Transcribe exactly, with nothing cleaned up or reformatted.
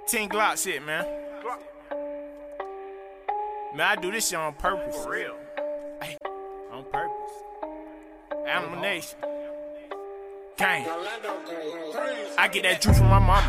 Ten Glock shit, man. Man, I do this shit on purpose. For real. Ay, on purpose. Animal Nation. Gang. I get that juice from my mama.